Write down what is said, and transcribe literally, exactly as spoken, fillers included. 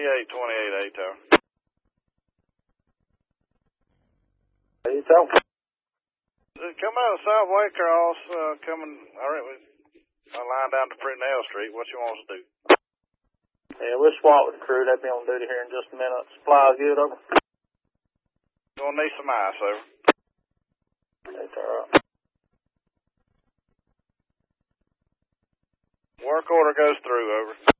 twenty-eight twenty-eight, eight tower. eight tower. Come out of South Wake Cross, uh, coming, all right, we, I line down to Brittenell Street. What you want us to do? Yeah, we'll swap with the crew. They'll be on duty here in just a minute. Supplies good, over. Gonna need some ice, over. That's all right. Work order goes through, over.